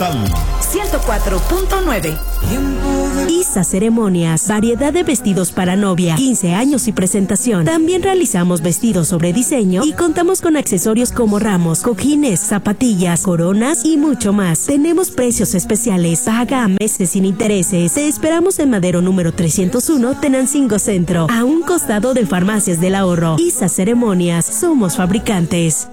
104.9. ISA Ceremonias, variedad de vestidos para novia, 15 años y presentación. También realizamos vestidos sobre diseño y contamos con accesorios como ramos, cojines, zapatillas, coronas y mucho más. Tenemos precios especiales, paga a meses sin intereses. Te esperamos en Madero número 301, Tenancingo Centro, a un costado de Farmacias del Ahorro. ISA Ceremonias, somos fabricantes.